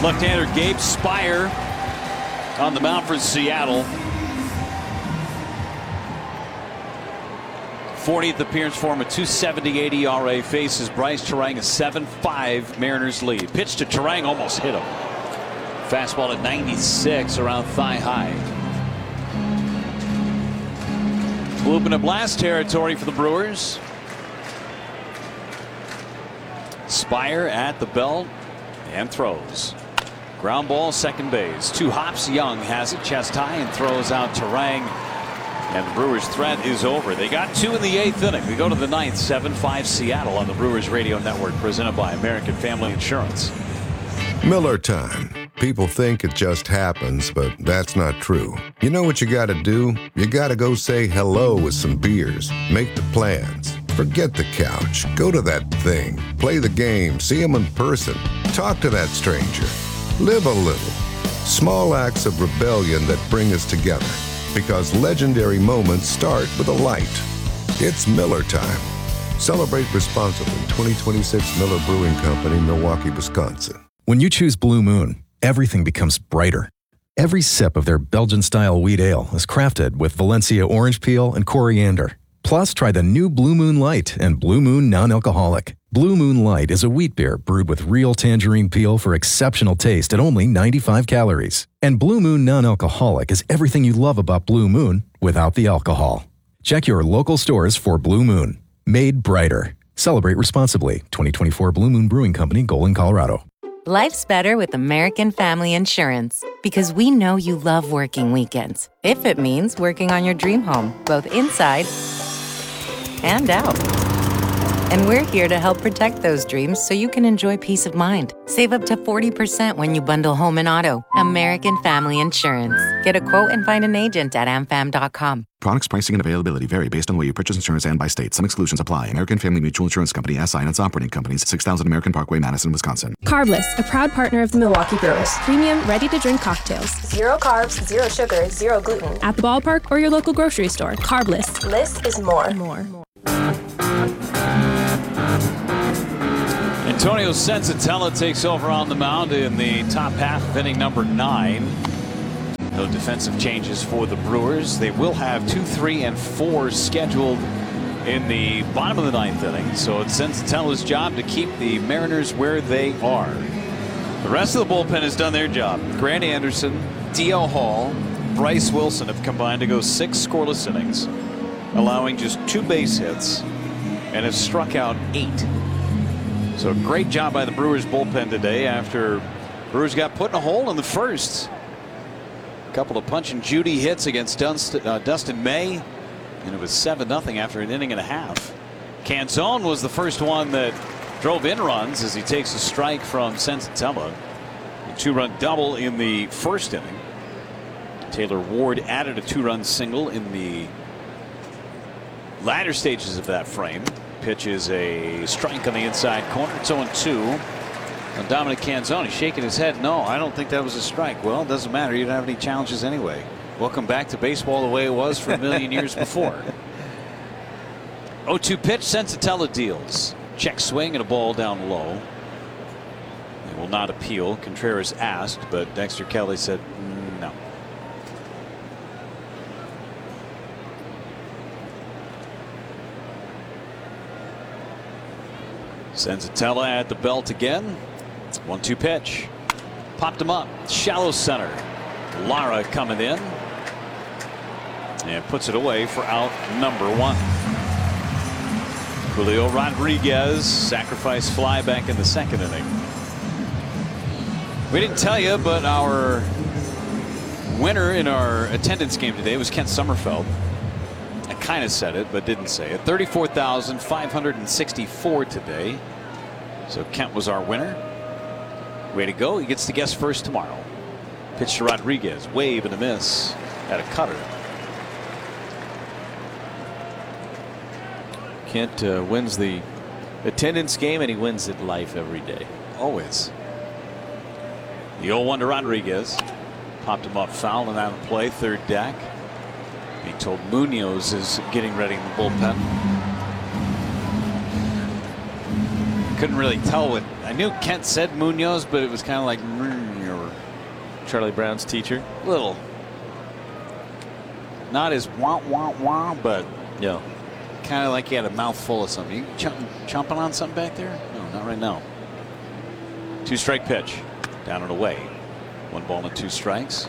Left-hander Gabe Speier on the mound for Seattle. 40th appearance for him, a 2.78 ERA. Faces Bryce Turang, a 7-5 Mariners lead. Pitch to Turang, almost hit him. Fastball at 96 around thigh high. Whooping a blast territory for the Brewers. Speier at the belt and throws. Ground ball, second base. 2 hops. Young has it chest high and throws out Turang. And the Brewers' threat is over. They got 2 in the 8th inning. We go to the 9th, 7-5 Seattle on the Brewers Radio Network, presented by American Family Insurance. Miller time. People think it just happens, but that's not true. You know what you gotta do? You gotta go say hello with some beers. Make the plans. Forget the couch. Go to that thing. Play the game. See them in person. Talk to that stranger. Live a little. Small acts of rebellion that bring us together. Because legendary moments start with a light. It's Miller time. Celebrate responsibly. 2026 Miller Brewing Company, Milwaukee, Wisconsin. When you choose Blue Moon, everything becomes brighter. Every sip of their Belgian-style wheat ale is crafted with Valencia orange peel and coriander. Plus, try the new Blue Moon Light and Blue Moon Non-Alcoholic. Blue Moon Light is a wheat beer brewed with real tangerine peel for exceptional taste at only 95 calories. And Blue Moon Non-Alcoholic is everything you love about Blue Moon without the alcohol. Check your local stores for Blue Moon. Made brighter. Celebrate responsibly. 2024 Blue Moon Brewing Company, Golden, Colorado. Life's better with American Family Insurance because we know you love working weekends. If it means working on your dream home, both inside and out. And we're here to help protect those dreams so you can enjoy peace of mind. Save up to 40% when you bundle home and auto. American Family Insurance. Get a quote and find an agent at amfam.com. Products, pricing, and availability vary based on the way you purchase insurance and by state. Some exclusions apply. American Family Mutual Insurance Company, SI, and its operating companies, 6000 American Parkway, Madison, Wisconsin. Carbless, a proud partner of the Milwaukee Brewers. Premium, ready-to-drink cocktails. 0 carbs, 0 sugar, 0 gluten. At the ballpark or your local grocery store. Carbless. Less is more. Antonio Senzatella takes over on the mound in the top half of inning number 9. No defensive changes for the Brewers. They will have 2, 3, and 4 scheduled in the bottom of the 9th inning. So it's Senzatella's job to keep the Mariners where they are. The rest of the bullpen has done their job. Grant Anderson, D.L. Hall, Bryce Wilson have combined to go 6 scoreless innings, allowing just 2 base hits, and have struck out 8. So great job by the Brewers bullpen today after Brewers got put in a hole in the first. A couple of punch and Judy hits against Dustin May, and it was 7-0 after an inning and a half. Canzone was the first one that drove in runs as he takes a strike from Senzatella. A 2-run double in the first inning. Taylor Ward added a 2-run single in the latter stages of that frame. Pitch is a strike on the inside corner. It's 0-2. And Dominic Canzone shaking his head. No, I don't think that was a strike. Well, it doesn't matter. You don't have any challenges anyway. Welcome back to baseball the way it was for a million years before. 0-2 pitch. Senzatella deals. Check swing and a ball down low. They will not appeal. Contreras asked, but Dexter Kelly said no. Senzatella at the belt again. 1-2 pitch. Popped him up. Shallow center. Lara coming in. And puts it away for out number 1. Julio Rodriguez sacrifice fly back in the second inning. We didn't tell you, but our winner in our attendance game today was Kent Sommerfeld. I kind of said it, but didn't say it. 34,564 today. So Kent was our winner. Way to go. He gets to guess first tomorrow. Pitch to Rodriguez. Wave and a miss at a cutter. Kent wins the attendance game, and he wins it life every day. Always. The 0-1 to Rodriguez. Popped him up foul and out of play. Third deck. Being told Munoz is getting ready in the bullpen. couldn't really tell what I knew. Kent said Munoz, but it was kind of like Charlie Brown's teacher. Little, not as wah wah wah, but Yeah. kind of like he had a mouthful of something. You chomping on something back there? No, not right now. 2-strike pitch, down and away. 1 ball and 2 strikes.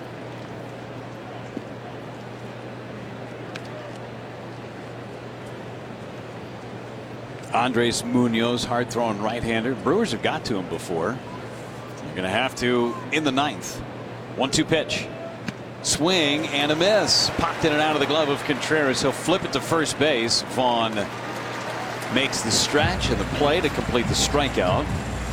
Andres Munoz, hard-throwing right-hander. Brewers have got to him before. They're going to have to in the 9th. 1-2 pitch. Swing and a miss. Popped in and out of the glove of Contreras. He'll flip it to first base. Vaughn makes the stretch and the play to complete the strikeout.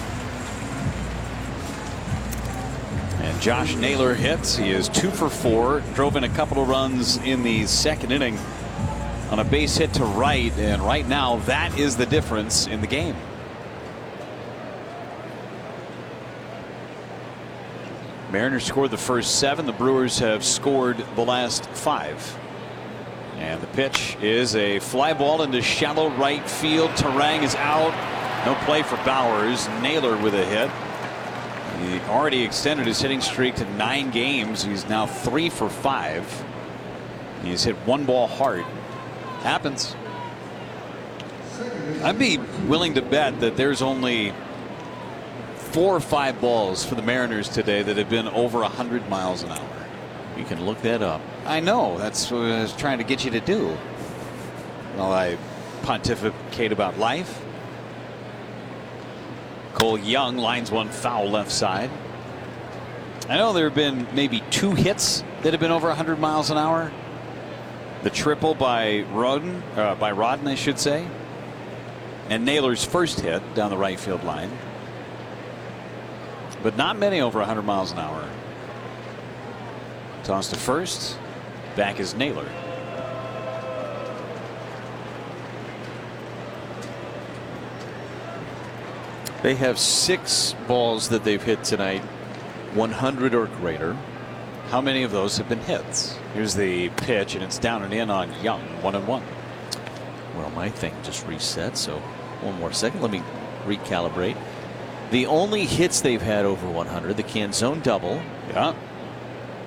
And Josh Naylor hits. He is 2 for 4. Drove in a couple of runs in the 2nd inning on a base hit to right, and right now that is the difference in the game. Mariners scored the first 7. The Brewers have scored the last 5. And the pitch is a fly ball into shallow right field. Turang is out. No play for Bowers. Naylor with a hit. He already extended his hitting streak to 9 games. He's now 3 for 5. He's hit 1 ball hard. Happens. I'd be willing to bet that there's only 4 or 5 balls for the Mariners today that have been over 100 miles an hour. You can look that up. I know. That's what I was trying to get you to do. While I pontificate about life. Cole Young lines one foul left side. I know there have been maybe 2 hits that have been over 100 miles an hour. The triple by Rodden, I should say, and Naylor's first hit down the right field line. But not many over 100 miles an hour. Toss to first. Back is Naylor. They have 6 balls that they've hit tonight, 100 or greater. How many of those have been hits? Here's the pitch, and it's down and in on Young. 1-1. Well, my thing just reset, so 1 more second. Let me recalibrate. The only hits they've had over 100, the Canzone double. Yeah.